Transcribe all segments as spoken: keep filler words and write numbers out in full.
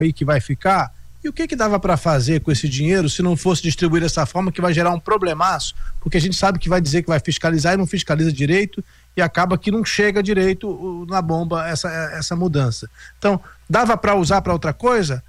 aí que vai ficar. E o que que dava para fazer com esse dinheiro se não fosse distribuir dessa forma, que vai gerar um problemaço, porque a gente sabe que vai dizer que vai fiscalizar e não fiscaliza direito e acaba que não chega direito uh, na bomba essa, essa mudança. Então, dava para usar para outra coisa?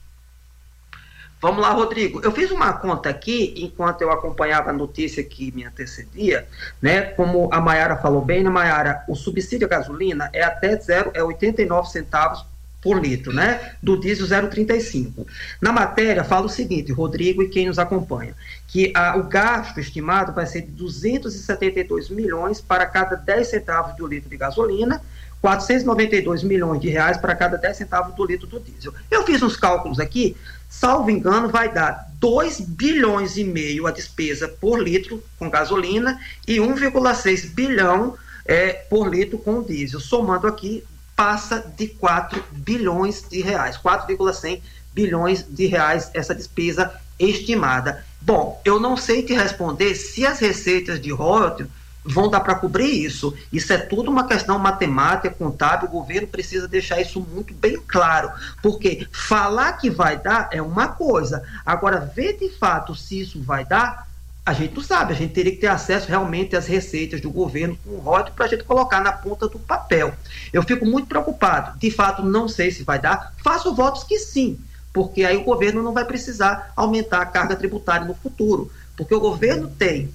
Vamos lá, Rodrigo. Eu fiz uma conta aqui, enquanto eu acompanhava a notícia que me antecedia, né? Como a Maiara falou bem, né, Maiara? O subsídio à gasolina é até zero, é oitenta e nove centavos por litro, né? Do diesel zero vírgula trinta e cinco. Na matéria fala o seguinte, Rodrigo e quem nos acompanha, que a, o gasto estimado vai ser de duzentos e setenta e dois milhões para cada dez centavos do litro de gasolina, quatrocentos e noventa e dois milhões de reais para cada dez centavos do litro do diesel. Eu fiz uns cálculos aqui, salvo engano, vai dar dois bilhões e meio a despesa por litro com gasolina e um vírgula seis bilhão é, por litro com diesel. Somando aqui, passa de quatro bilhões de reais, quatro vírgula cem bilhões de reais essa despesa estimada. Bom, eu não sei te responder se as receitas de royalties vão dar para cobrir isso. Isso é tudo uma questão matemática, contábil, o governo precisa deixar isso muito bem claro, porque falar que vai dar é uma coisa, agora ver de fato se isso vai dar, a gente não sabe, a gente teria que ter acesso realmente às receitas do governo com o royalties para a gente colocar na ponta do papel. Eu fico muito preocupado, de fato não sei se vai dar, faço votos que sim, porque aí o governo não vai precisar aumentar a carga tributária no futuro, porque o governo tem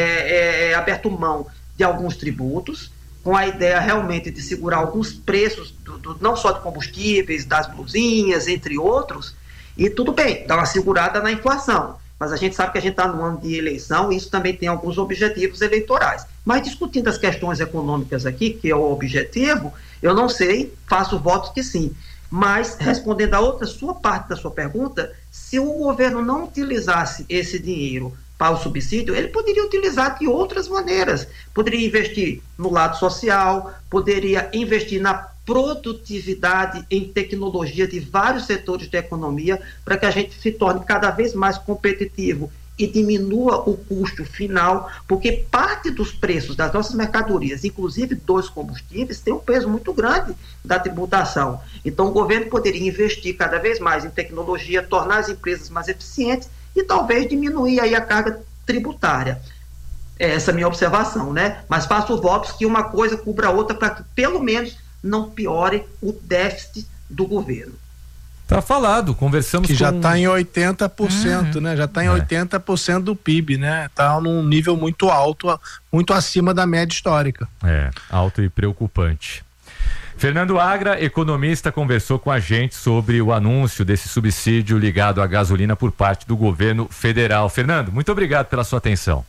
é, é, aberto mão de alguns tributos, com a ideia realmente de segurar alguns preços, do, do, não só de combustíveis, das blusinhas, entre outros, e tudo bem, dá uma segurada na inflação. Mas a gente sabe que a gente está no ano de eleição e isso também tem alguns objetivos eleitorais. Mas discutindo as questões econômicas aqui, que é o objetivo, eu não sei, faço votos que sim. Mas, respondendo a outra sua parte da sua pergunta, se o governo não utilizasse esse dinheiro para o subsídio, ele poderia utilizar de outras maneiras. Poderia investir no lado social, poderia investir na produtividade em tecnologia de vários setores da economia para que a gente se torne cada vez mais competitivo e diminua o custo final, porque parte dos preços das nossas mercadorias, inclusive dos combustíveis, tem um peso muito grande da tributação. Então o governo poderia investir cada vez mais em tecnologia, tornar as empresas mais eficientes e talvez diminuir aí a carga tributária. Essa é a minha observação, né? Mas faço votos que uma coisa cubra a outra para que pelo menos não piore o déficit do governo. Tá falado, conversamos que com... já está em oitenta por cento, uhum. né? Já está em é. oitenta por cento do P I B, né? Está num nível muito alto, muito acima da média histórica. É, alto e preocupante. Fernando Agra, economista, conversou com a gente sobre o anúncio desse subsídio ligado à gasolina por parte do governo federal. Fernando, muito obrigado pela sua atenção.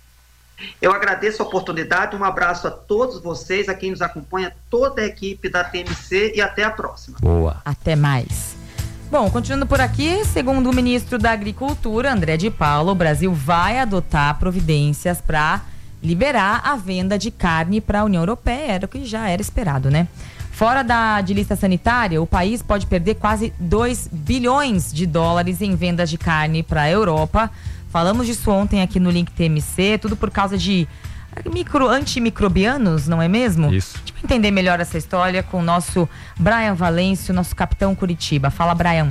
Eu agradeço a oportunidade, um abraço a todos vocês, a quem nos acompanha, toda a equipe da T M C e até a próxima. Boa. Até mais. Bom, continuando por aqui, segundo o ministro da Agricultura, André de Paula, o Brasil vai adotar providências para liberar a venda de carne para a União Europeia, era o que já era esperado, né? Fora da, de lista sanitária, o país pode perder quase dois bilhões de dólares em vendas de carne para a Europa. Falamos disso ontem aqui no Link T M C, tudo por causa de micro, antimicrobianos, não é mesmo? Isso. Deixa eu entender melhor essa história com o nosso Brian Valêncio, nosso capitão Curitiba. Fala, Brian.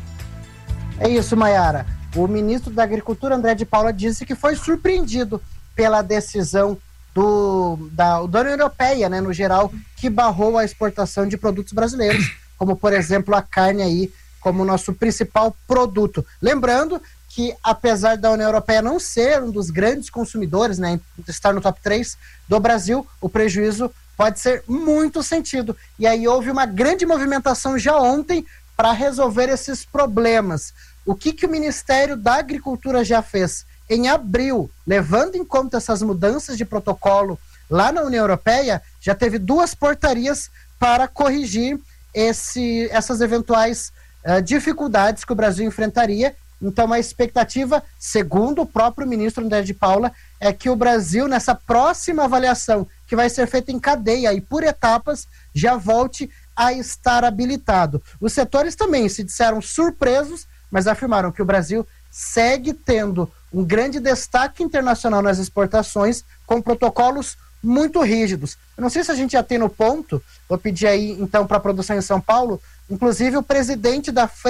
É isso, Maiara. O ministro da Agricultura, André de Paula, disse que foi surpreendido pela decisão do, da, da União Europeia, né, no geral, que barrou a exportação de produtos brasileiros, como, por exemplo, a carne aí, como nosso principal produto. Lembrando que, apesar da União Europeia não ser um dos grandes consumidores, né, estar no top três do Brasil, o prejuízo pode ser muito sentido. E aí houve uma grande movimentação já ontem para resolver esses problemas. O que, que o Ministério da Agricultura já fez? Em abril, levando em conta essas mudanças de protocolo lá na União Europeia, já teve duas portarias para corrigir esse, essas eventuais uh, dificuldades que o Brasil enfrentaria. Então, a expectativa, segundo o próprio ministro André de Paula, é que o Brasil, nessa próxima avaliação, que vai ser feita em cadeia e por etapas, já volte a estar habilitado. Os setores também se disseram surpresos, mas afirmaram que o Brasil segue tendo um grande destaque internacional nas exportações, com protocolos muito rígidos. Eu não sei se a gente já tem no ponto, vou pedir aí, então, para a produção em São Paulo, Inclusive, o presidente da